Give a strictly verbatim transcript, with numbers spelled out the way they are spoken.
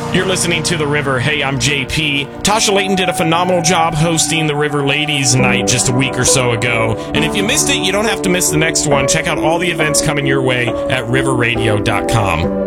You're listening to The River. Hey, I'm J P. Tasha Layton did a phenomenal job hosting the River Ladies Night just a week or so ago. And if you missed it, you don't have to miss the next one. Check out all the events coming your way at river radio dot com.